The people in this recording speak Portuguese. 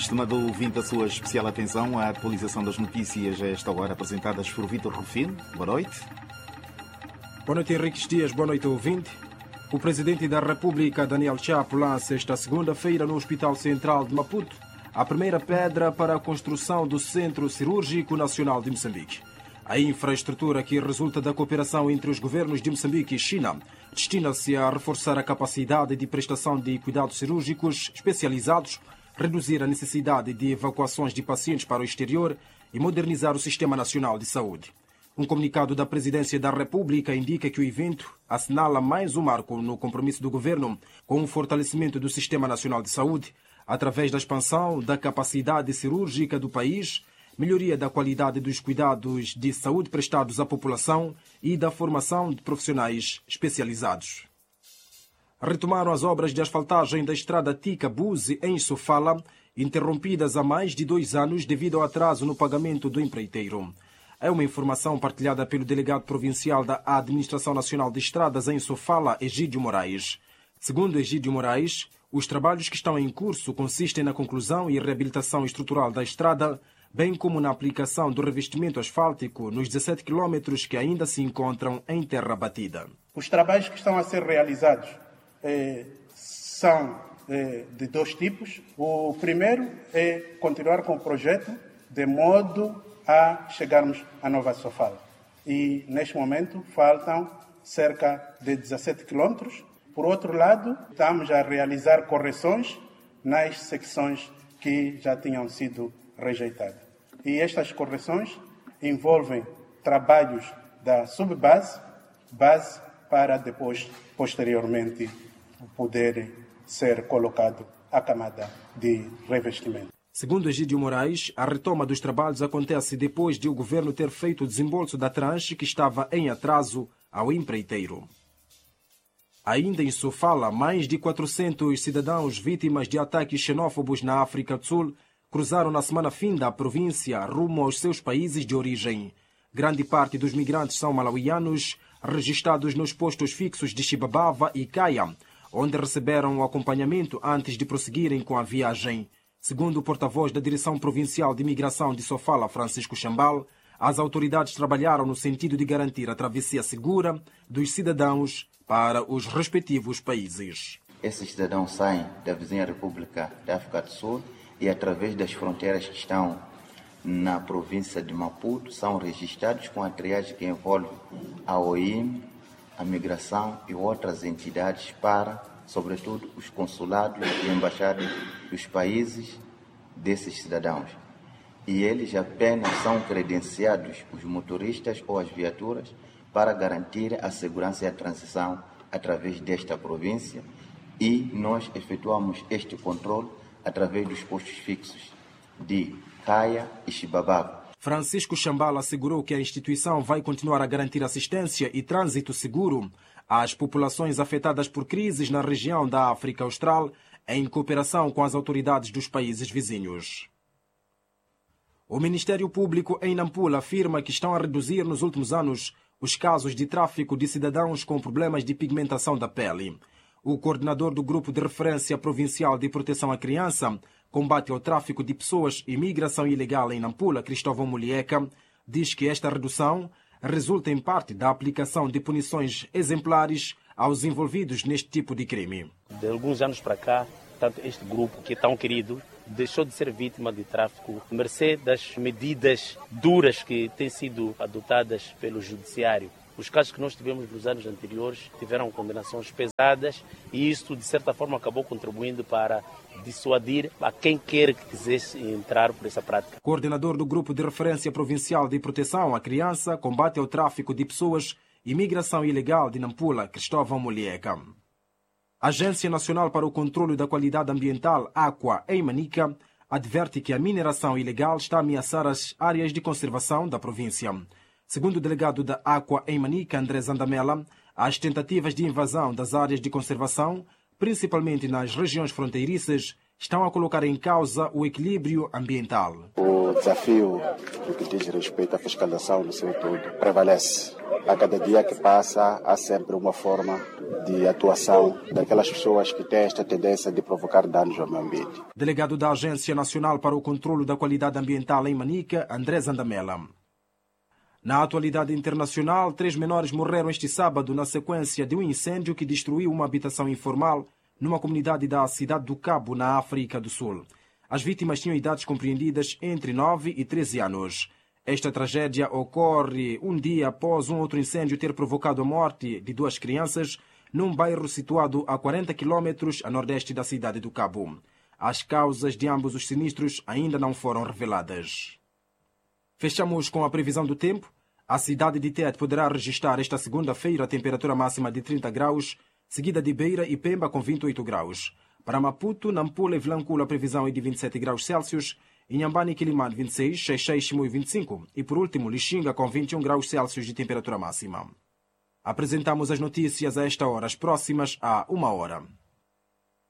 Estimado ouvinte, a sua especial atenção à atualização das notícias a esta hora apresentadas por Vítor Rufino. Boa noite. Boa noite, Henrique Dias. Boa noite, ouvinte. O Presidente da República, Daniel Chapo, lança esta segunda-feira no Hospital Central de Maputo a primeira pedra para a construção do Centro Cirúrgico Nacional de Moçambique. A infraestrutura que resulta da cooperação entre os governos de Moçambique e China destina-se a reforçar a capacidade de prestação de cuidados cirúrgicos especializados, reduzir a necessidade de evacuações de pacientes para o exterior e modernizar o Sistema Nacional de Saúde. Um comunicado da Presidência da República indica que o evento assinala mais um marco no compromisso do governo com o fortalecimento do Sistema Nacional de Saúde, através da expansão da capacidade cirúrgica do país, melhoria da qualidade dos cuidados de saúde prestados à população e da formação de profissionais especializados. Retomaram as obras de asfaltagem da estrada Tica-Buzi em Sofala, interrompidas há mais de 2 anos devido ao atraso no pagamento do empreiteiro. É uma informação partilhada pelo delegado provincial da Administração Nacional de Estradas em Sofala, Egídio Moraes. Segundo Egídio Moraes, os trabalhos que estão em curso consistem na conclusão e reabilitação estrutural da estrada, bem como na aplicação do revestimento asfáltico nos 17 quilômetros que ainda se encontram em terra batida. Os trabalhos que estão a ser realizados são de 2 tipos. O primeiro é continuar com o projeto de modo a chegarmos à Nova Sofala. E, neste momento, faltam cerca de 17 quilômetros. Por outro lado, estamos a realizar correções nas secções que já tinham sido rejeitadas. E estas correções envolvem trabalhos da subbase, base, para depois, posteriormente, poder ser colocado a camada de revestimento. Segundo Egídio Moraes, a retoma dos trabalhos acontece depois de o governo ter feito o desembolso da tranche que estava em atraso ao empreiteiro. Ainda em Sofala, mais de 400 cidadãos vítimas de ataques xenófobos na África do Sul cruzaram na semana finda a província rumo aos seus países de origem. Grande parte dos migrantes são malauianos, registrados nos postos fixos de Chibabava e Caia, onde receberam o acompanhamento antes de prosseguirem com a viagem. Segundo o porta-voz da Direção Provincial de Imigração de Sofala, Francisco Chambal, as autoridades trabalharam no sentido de garantir a travessia segura dos cidadãos para os respectivos países. Esses cidadãos saem da vizinha República da África do Sul e, através das fronteiras que estão na província de Maputo, são registrados com a triagem que envolve a OIM, a migração e outras entidades para, sobretudo, os consulados e embaixadas dos países desses cidadãos. E eles apenas são credenciados, os motoristas ou as viaturas, para garantir a segurança e a transição através desta província, e nós efetuamos este controle através dos postos fixos de Caia e Chibabava. Francisco Chambala assegurou que a instituição vai continuar a garantir assistência e trânsito seguro às populações afetadas por crises na região da África Austral, em cooperação com as autoridades dos países vizinhos. O Ministério Público em Nampula afirma que estão a reduzir nos últimos anos os casos de tráfico de cidadãos com problemas de pigmentação da pele. O coordenador do Grupo de Referência Provincial de Proteção à Criança, Combate ao Tráfico de Pessoas e Migração Ilegal em Nampula, Cristóvão Mulieca, diz que esta redução resulta em parte da aplicação de punições exemplares aos envolvidos neste tipo de crime. De alguns anos para cá, tanto este grupo, que é tão querido, deixou de ser vítima de tráfico, mercê das medidas duras que têm sido adotadas pelo judiciário. Os casos que nós tivemos nos anos anteriores tiveram condenações pesadas e isso, de certa forma, acabou contribuindo para dissuadir a quem quer que quisesse entrar por essa prática. Coordenador do Grupo de Referência Provincial de Proteção à Criança, Combate ao Tráfico de Pessoas e Migração Ilegal de Nampula, Cristóvão Mulieca. A Agência Nacional para o Controlo da Qualidade Ambiental, AQUA, em Manica, adverte que a mineração ilegal está a ameaçar as áreas de conservação da província. Segundo o delegado da AQUA em Manica, André Zandamela, as tentativas de invasão das áreas de conservação, principalmente nas regiões fronteiriças, estão a colocar em causa o equilíbrio ambiental. O desafio do que diz respeito à fiscalização no seu todo prevalece. A cada dia que passa, há sempre uma forma de atuação daquelas pessoas que têm esta tendência de provocar danos ao meio ambiente. Delegado da Agência Nacional para o Controlo da Qualidade Ambiental em Manica, André Zandamela. Na atualidade internacional, 3 menores morreram este sábado na sequência de um incêndio que destruiu uma habitação informal numa comunidade da cidade do Cabo, na África do Sul. As vítimas tinham idades compreendidas entre 9 e 13 anos. Esta tragédia ocorre um dia após um outro incêndio ter provocado a morte de 2 crianças num bairro situado a 40 quilômetros a nordeste da cidade do Cabo. As causas de ambos os sinistros ainda não foram reveladas. Fechamos com a previsão do tempo. A cidade de Tete poderá registrar esta segunda-feira a temperatura máxima de 30 graus, seguida de Beira e Pemba com 28 graus. Para Maputo, Nampula e Vilanculo a previsão é de 27 graus Celsius, Inhambane e Quilimane 26, Xai-Xai, Chimoio 25 e, por último, Lixinga com 21 graus Celsius de temperatura máxima. Apresentamos as notícias a esta hora, as próximas a 1 hora.